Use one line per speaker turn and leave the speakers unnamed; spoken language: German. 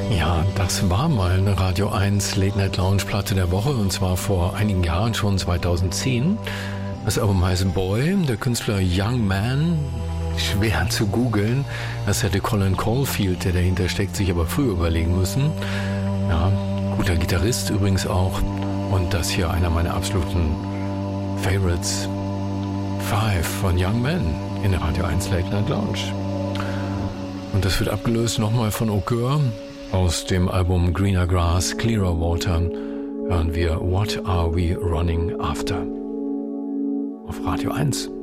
Ja, das war mal eine Radio 1 Late Night Lounge Platte der Woche, und zwar vor einigen Jahren, schon 2010. Das Album heißt Boy, der Künstler Young Man, schwer zu googeln. Das hätte Colin Caulfield, der dahinter steckt, sich aber früher überlegen müssen. Ja, guter Gitarrist übrigens auch. Und das hier einer meiner absoluten Favorites, 5 von Young Man in der Radio 1 Late Night Lounge. Und das wird abgelöst nochmal von Au Coeur. Aus dem Album Greener Grass, Clearer Water hören wir What Are We Running After? Auf Radio 1.